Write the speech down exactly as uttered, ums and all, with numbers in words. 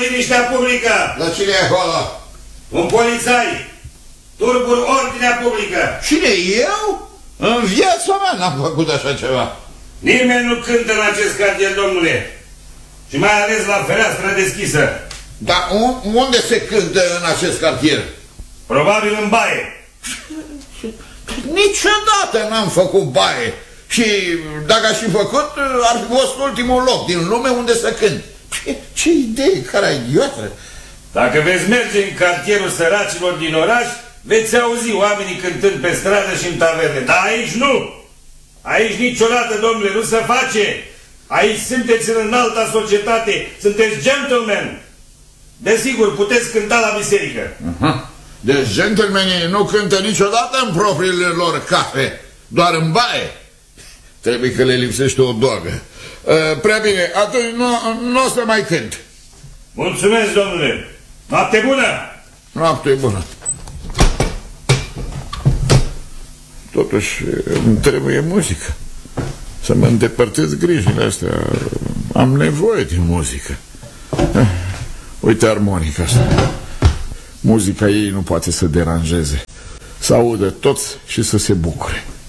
liniștea publică. Dar cine e acolo? Un polițai. Turbur ordinea publică. Cine, eu? În viața mea n-am făcut așa ceva. Nimeni nu cântă în acest cartier, domnule. Și mai ales la fereastră deschisă. Dar unde se cântă în acest cartier? Probabil în baie. Niciodată n-am făcut baie. Și dacă aș fi făcut, ar fi fost ultimul loc din lume unde să cânt. Ce, ce idee, care idiotă! Dacă veți merge în cartierul săracilor din oraș, veți auzi oamenii cântând pe stradă și în taverne. Dar aici nu! Aici niciodată, domnule, nu se face! Aici sunteți în înalta societate, sunteți gentlemen! Desigur, puteți cânta la biserică. Uh-huh. Deci gentlemenii nu cântă niciodată în propriile lor cafe, doar în baie. Trebuie că le lipsește o doagă. Uh, prea bine, atunci nu, nu o să mai cânt. Mulțumesc, domnule. Noapte bună! Noapte bună. Totuși îmi trebuie muzică. Să mă îndepărtez grijile astea. Am nevoie de muzică. uh, Uite armonica asta. Muzica ei nu poate să deranjeze, să audă toți și să se bucure.